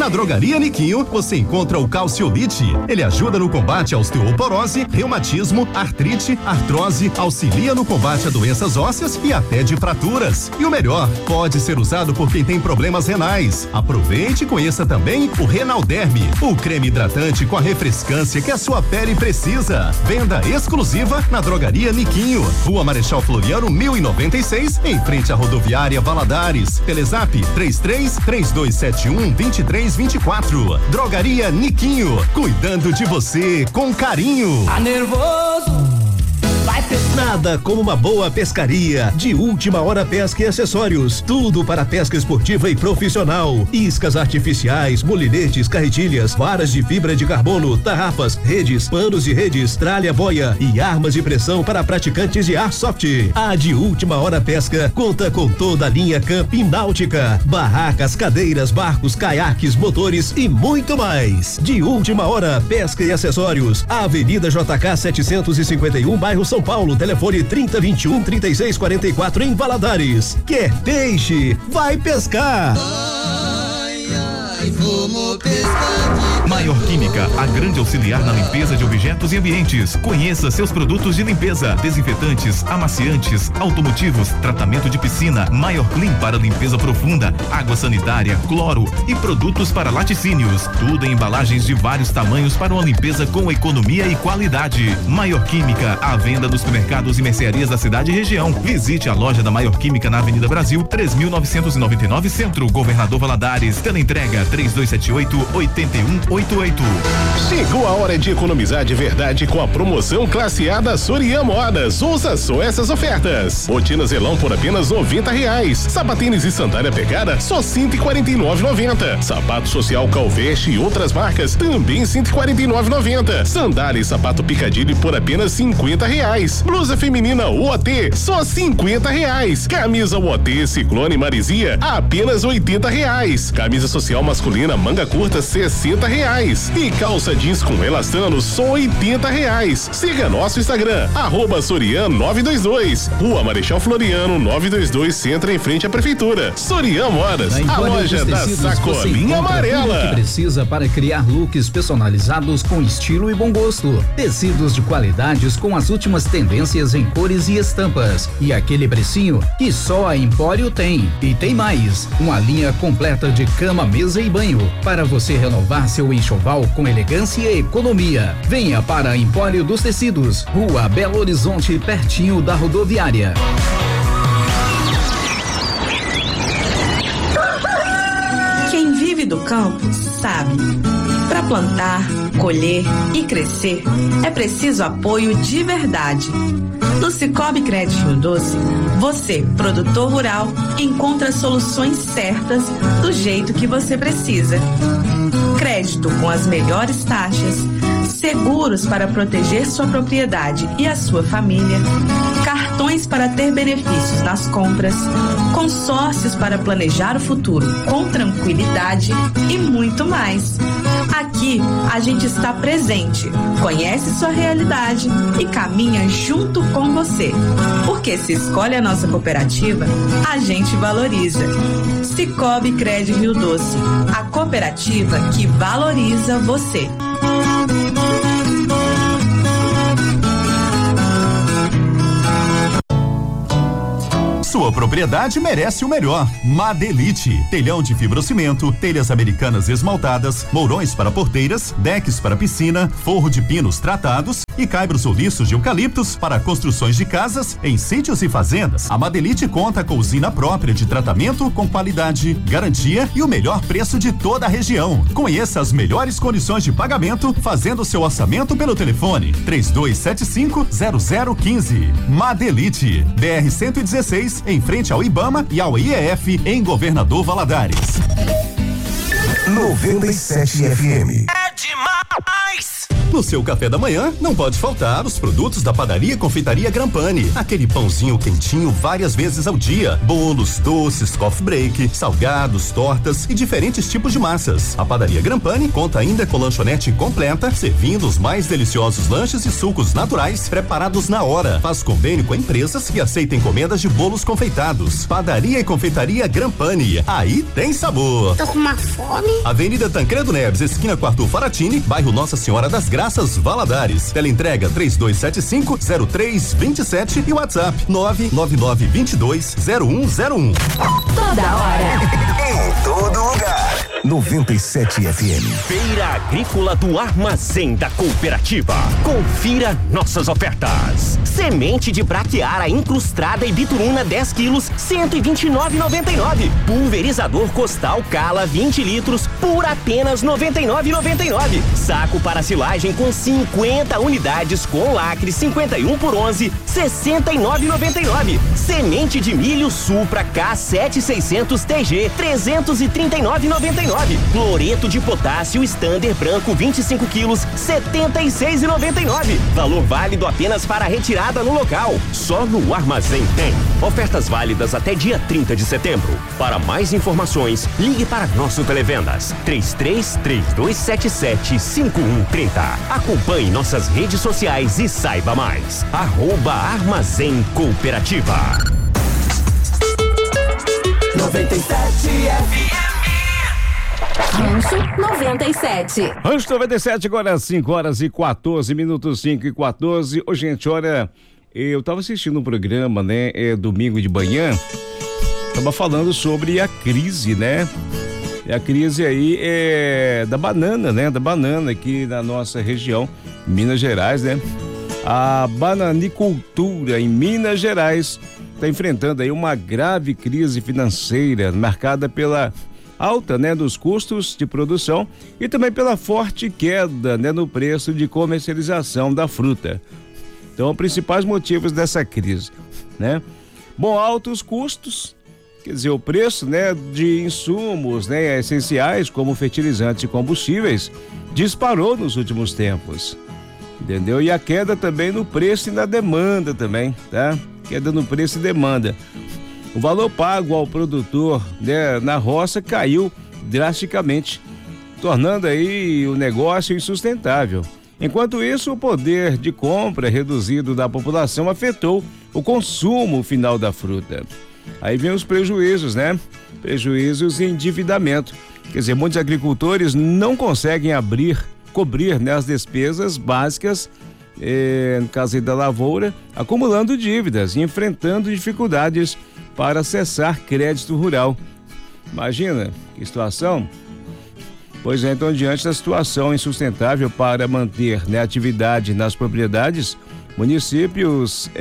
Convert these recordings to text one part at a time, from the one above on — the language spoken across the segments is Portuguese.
Drogaria Niquinho você encontra o Calciolite. Ele ajuda no combate à osteoporose, reumatismo, artrite, artrose, auxilia no combate a doenças ósseas e até de fraturas. E o melhor, pode ser usado por quem tem problemas renais. Aproveite e conheça também o Renalderme, o creme hidratante com a refrescância que a sua pele precisa. Venda exclusiva na Drogaria Niquinho, Rua Marechal Floriano 1096, em frente à rodoviária Valadares. Telezap 33-3271-2324. Drogaria Niquinho, cuidando de você com carinho. Tá nervoso? Vai pescar. Nada como uma boa pescaria. De Última Hora Pesca e Acessórios. Tudo para pesca esportiva e profissional. Iscas artificiais, molinetes, carretilhas, varas de fibra de carbono, tarrafas, redes, panos de redes, tralha boia e armas de pressão para praticantes de airsoft. A De Última Hora Pesca conta com toda a linha camping náutica, barracas, cadeiras, barcos, caiaques, motores e muito mais. De Última Hora Pesca e Acessórios. Avenida JK 751, bairro São Paulo, telefone 3021-3644 em Valadares. Quer peixe? Vai pescar! Vamos pescar. Maior Química, a grande auxiliar na limpeza de objetos e ambientes. Conheça seus produtos de limpeza: desinfetantes, amaciantes, automotivos, tratamento de piscina, Maior Clean para limpeza profunda, água sanitária, cloro e produtos para laticínios. Tudo em embalagens de vários tamanhos para uma limpeza com economia e qualidade. Maior Química, à venda nos supermercados e mercearias da cidade e região. Visite a loja da Maior Química na Avenida Brasil, 3999 Centro, Governador Valadares. Teleentrega 3278-8188. Chegou a hora de economizar de verdade com a promoção Classe A da Sorian Modas. Ouça só essas ofertas: botinas Elão por apenas R$90. Sapatênis e sandália pegada só R$149,90. Sapato social Calveste e outras marcas também R$149,90. Sandália e sapato Picadilly por apenas R$50. Blusa feminina UOT só R$50. Camisa UOT Ciclone Marizia apenas R$80. Camisa social masculina manga curta R$60. E calça jeans com elastano só R$80. Siga nosso Instagram, @Sorian922. Rua Marechal Floriano 922, Centro, em frente à Prefeitura. Sorian Modas, a loja da sacolinha amarela. Tudo que precisa para criar looks personalizados com estilo e bom gosto. Tecidos de qualidades com as últimas tendências em cores e estampas. E aquele precinho que só a Empório tem. E tem mais, uma linha completa de cama, mesa e banho para você renovar seu enxoval com elegância e economia. Venha para Empório dos Tecidos, Rua Belo Horizonte, pertinho da rodoviária. Quem vive do campo sabe. Para plantar, colher e crescer, é preciso apoio de verdade. No Cicobi Crédito Rio Doce, você, produtor rural, encontra soluções certas do jeito que você precisa. Crédito com as melhores taxas, seguros para proteger sua propriedade e a sua família, cartões para ter benefícios nas compras, consórcios para planejar o futuro com tranquilidade e muito mais. Aqui a gente está presente, conhece sua realidade e caminha junto com você. Porque se escolhe a nossa cooperativa, a gente valoriza. Cicobi Crédito Rio Doce, a cooperativa que valoriza você. Sua propriedade merece o melhor. Madelite, telhão de fibrocimento, telhas americanas esmaltadas, mourões para porteiras, decks para piscina, forro de pinos tratados e caibros ou liços de eucaliptos para construções de casas em sítios e fazendas. A Madelite conta com usina própria de tratamento com qualidade, garantia e o melhor preço de toda a região. Conheça as melhores condições de pagamento fazendo seu orçamento pelo telefone 3275-0015. Madelite, BR-116, em frente ao IBAMA e ao IEF, em Governador Valadares. 97 FM. É demais! No seu café da manhã, não pode faltar os produtos da Padaria e Confeitaria Grampani. Aquele pãozinho quentinho várias vezes ao dia. Bolos, doces, coffee break, salgados, tortas e diferentes tipos de massas. A Padaria Grampani conta ainda com lanchonete completa, servindo os mais deliciosos lanches e sucos naturais preparados na hora. Faz convênio com empresas que aceitam encomendas de bolos confeitados. Padaria e Confeitaria Grampani. Aí tem sabor. Tô com uma fome. Avenida Tancredo Neves, esquina Quarto Faratini, bairro Nossa Senhora das Graças, Valadares. Teleentrega 3275-0327 e WhatsApp 999220101. Toda hora. Em todo lugar. 97 FM. Feira Agrícola do Armazém da Cooperativa. Confira nossas ofertas. Semente de braquiara incrustada e bituruna 10 quilos, 129,99. Pulverizador Costal Cala 20 litros por apenas 99,99. Saco para silagem com 50 unidades com lacre 51 por 11, 69,99. Semente de milho Supra K7600 TG 339,99. Cloreto de potássio Stander branco 25 quilos 76,99. Valor válido apenas para retirada no local. Só no Armazém tem. Ofertas válidas até dia 30 de setembro. Para mais informações, ligue para nosso Televendas 3332775130. Acompanhe nossas redes sociais e saiba mais. @Armazém Cooperativa. 97 FM. Rancho 97. Rancho 97, agora 5h14, 5h14. Ô, gente, olha, eu tava assistindo um programa, né, domingo de manhã, tava falando sobre a crise, né? A crise aí da banana, né? Da banana aqui na nossa região, Minas Gerais, né? A bananicultura em Minas Gerais está enfrentando aí uma grave crise financeira, marcada pela alta, né, dos custos de produção e também pela forte queda, né, no preço de comercialização da fruta. Então, principais motivos dessa crise, né? Bom, altos custos, quer dizer, o preço, né, de insumos, né, essenciais como fertilizantes e combustíveis disparou nos últimos tempos, entendeu? E a queda também no preço e na demanda também, tá? Queda no preço e demanda. O valor pago ao produtor, né, na roça caiu drasticamente, tornando aí o negócio insustentável. Enquanto isso, o poder de compra reduzido da população afetou o consumo final da fruta. Aí vem os prejuízos, né? Prejuízos e endividamento. Quer dizer, muitos agricultores não conseguem cobrir, né, as despesas básicas, no caso aí da lavoura, acumulando dívidas e enfrentando dificuldades para acessar crédito rural. Imagina que situação. Pois é, então, diante da situação insustentável para manter, né, atividade nas propriedades, municípios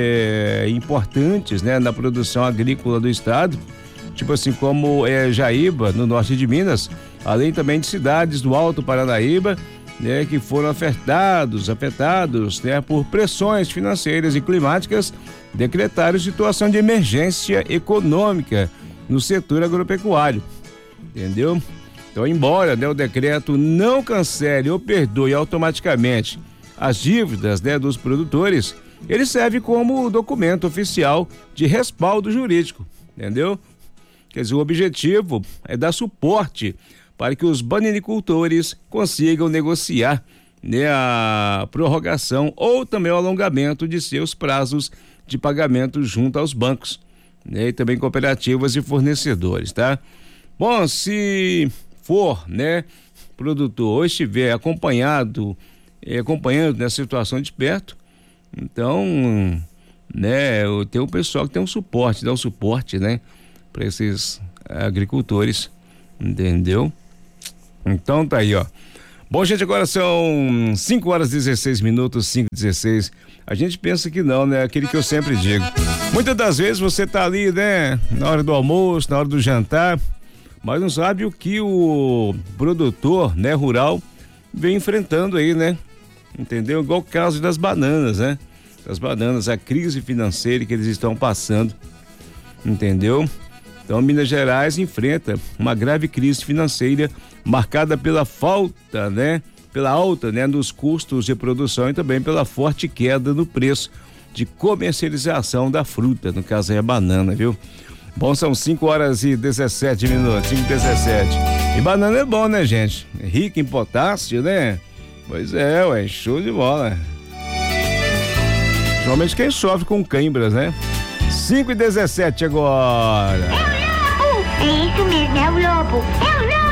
importantes, né, na produção agrícola do estado, tipo assim como Jaíba, no norte de Minas, além também de cidades do Alto Paranaíba, né, que foram afetados, né, por pressões financeiras e climáticas, decretaram situação de emergência econômica no setor agropecuário, entendeu? Então, embora, né, o decreto não cancele ou perdoe automaticamente as dívidas, né, dos produtores, ele serve como documento oficial de respaldo jurídico, entendeu? Quer dizer, o objetivo é dar suporte para que os bananicultores consigam negociar, né, a prorrogação ou também o alongamento de seus prazos de pagamento junto aos bancos, né, e também cooperativas e fornecedores, tá? Bom, se for, né, produtor ou estiver acompanhando nessa situação de perto, então, né, tem um pessoal que tem um suporte, dá um suporte, né, para esses agricultores, entendeu? Então tá aí, ó. Bom, gente, agora são 5h16, 5h16. A gente pensa que não, né? Aquele que eu sempre digo. Muitas das vezes você tá ali, né, na hora do almoço, na hora do jantar, mas não sabe o que o produtor, né, rural vem enfrentando aí, né? Entendeu? Igual o caso das bananas, né? Das bananas, a crise financeira que eles estão passando, entendeu? Então, Minas Gerais enfrenta uma grave crise financeira marcada pela falta, né, pela alta, né, nos custos de produção e também pela forte queda no preço de comercialização da fruta, no caso aí a banana, viu? Bom, são 5h17, 5h17. E banana é bom, né, gente? É rica em potássio, né? Pois é, ué, show de bola. Normalmente quem sofre com cãibras, né? 5h17 agora. É o Lobo! É isso mesmo, é o Lobo.